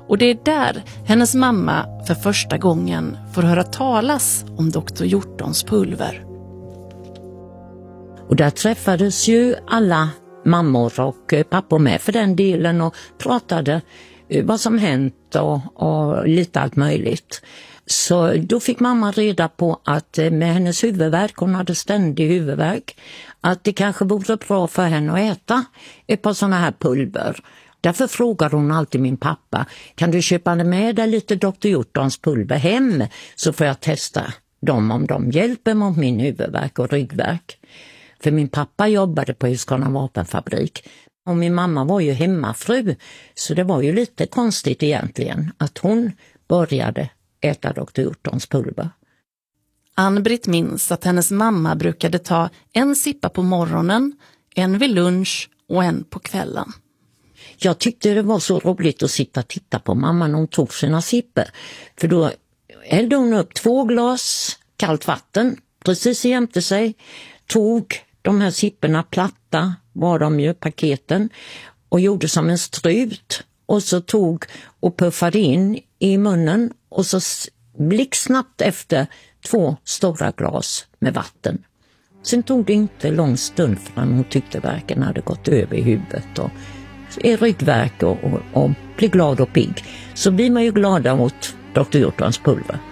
Och det är där hennes mamma för första gången får höra talas om Dr. Hjortons pulver. Och där träffades ju alla mammor och pappor med för den delen och pratade vad som hänt och lite allt möjligt. Så då fick mamma reda på att med hennes huvudvärk, hon hade ständig huvudvärk, att det kanske vore bra för henne att äta ett par sådana här pulver. Därför frågar hon alltid min pappa, kan du köpa med dig lite Dr. Hjortons pulver hem så får jag testa dem om de hjälper mot min huvudvärk och ryggvärk. För min pappa jobbade på Husqvarna vapenfabrik och min mamma var ju hemmafru, så det var ju lite konstigt egentligen att hon började äta Dr. Hjortons pulver. Ann-Britt minns att hennes mamma brukade ta en sippa på morgonen, en vid lunch och en på kvällen. Jag tyckte det var så roligt att sitta och titta på mamma när hon tog sina sippor. För då hällde hon upp 2 glas kallt vatten precis jämte sig, tog de här sipporna platta, var de ju paketen, och gjorde som en strut och så tog och puffade in i munnen och så blixtsnabbt efter 2 stora glas med vatten. Sen tog det inte lång stund förrän hon tyckte värken hade gått över i huvudet och ryggvärk och bli glad och pigg. Så blir man ju glada mot Dr. Hjortons pulver.